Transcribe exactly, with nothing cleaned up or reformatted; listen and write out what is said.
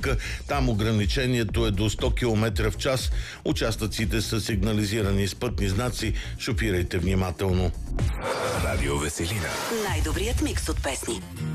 Ботевградка. Там ограничението е до сто километра в час. Участъците са сигнализирани с пътни знаци. Шофирайте внимателно. Радио Веселина. Най-добрият микс от песни.